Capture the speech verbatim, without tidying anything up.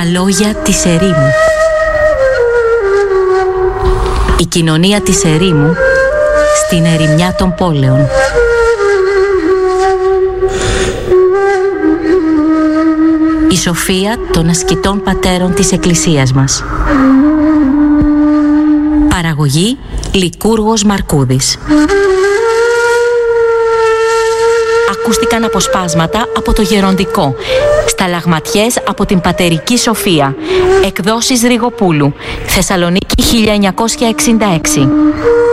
λόγια της ερήμου. Η κοινωνία της ερήμου στην ερημιά των πόλεων. Η σοφία των ασκητών πατέρων της Εκκλησίας μας. Παραγωγή Λικούργος Μαρκούδης. Ακούστηκαν αποσπάσματα από το Γεροντικό, σταλαγματιές από την Πατερική Σοφία, εκδόσεις Ριγοπούλου, Θεσσαλονίκη χίλια εννιακόσια εξήντα έξι.